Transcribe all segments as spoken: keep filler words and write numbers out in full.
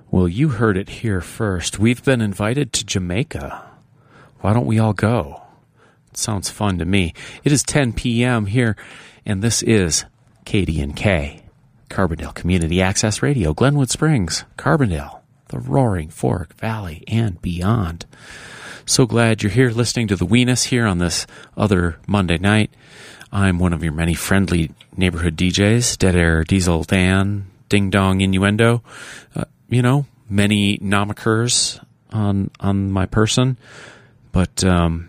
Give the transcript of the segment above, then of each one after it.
Well, you heard it here first. We've been invited to Jamaica. Why don't we all go? It sounds fun to me. It is ten p.m. here, and this is K D N K, Carbondale Community Access Radio, Glenwood Springs, Carbondale, the Roaring Fork Valley, and beyond. So glad you're here listening to the Weenus here on this other Monday night. I'm one of your many friendly neighborhood D Js, Dead Air Diesel Dan, Ding Dong Innuendo. Uh, you know, many nomakers on on my person, but um,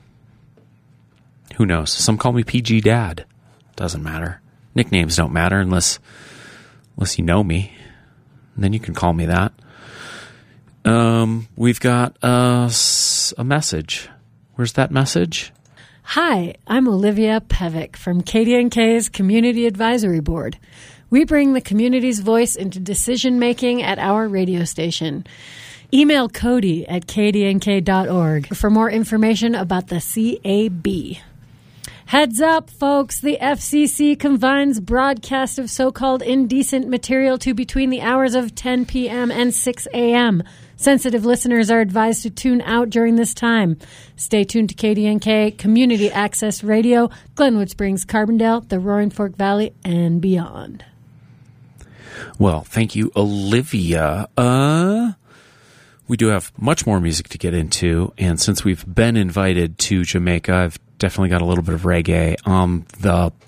who knows? Some call me P G Dad. Doesn't matter. Nicknames don't matter unless unless you know me. And then you can call me that. Um, we've got uh, a message. Where's that message? Hi, I'm Olivia Pevick from K D N K's Community Advisory Board. We bring the community's voice into decision-making at our radio station. Email Cody at k d n k dot org for more information about the C A B. Heads up, folks. The F C C confines broadcast of so-called indecent material to between the hours of ten p.m. and six a.m. Sensitive listeners are advised to tune out during this time. Stay tuned to K D N K, Community Access Radio, Glenwood Springs, Carbondale, the Roaring Fork Valley, and beyond. Well, thank you, Olivia. Uh, we do have much more music to get into, and since we've been invited to Jamaica, I've definitely got a little bit of reggae. Um, the